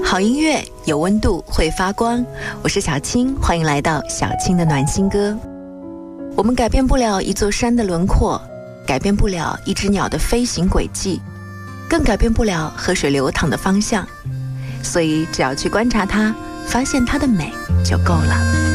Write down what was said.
好音乐有温度，会发光。我是小青，欢迎来到小青的暖心歌。我们改变不了一座山的轮廓，改变不了一只鸟的飞行轨迹，更改变不了河水流淌的方向。所以只要去观察它，发现它的美就够了。